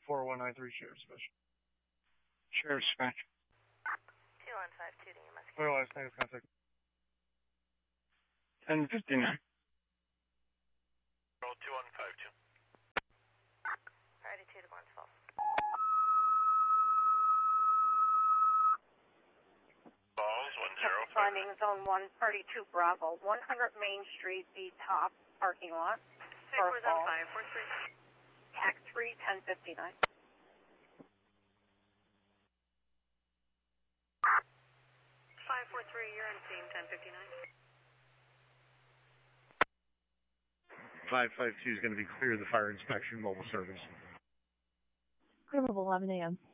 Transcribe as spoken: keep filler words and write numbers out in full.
four one nine three, Sheriff Dispatch. Sheriff Dispatch. two one five two to your Muscat. Where last name is contact? ten fifty-nine. Roll two one five two. Priority two to Barnes Falls. Falls, one zero five. Finding zone one, party two Bravo, one hundred Main Street, the top parking lot. Four zone five four three. Tax three, ten fifty-nine. five four three, you're on scene, ten fifty-nine. five five two is going to be clear of the fire inspection mobile service. Clear of eleven a m